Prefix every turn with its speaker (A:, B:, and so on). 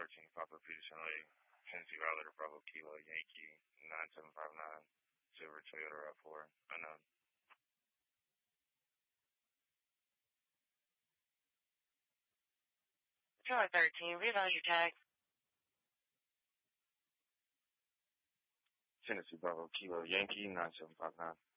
A: 13 Papa Peterson Lake, Tennessee Riley Bravo Kilo Yankee 9759, Silver Toyota RAV4, unknown.
B: July 13, read all your tags.
A: Tennessee Bravo Kilo Yankee 9759.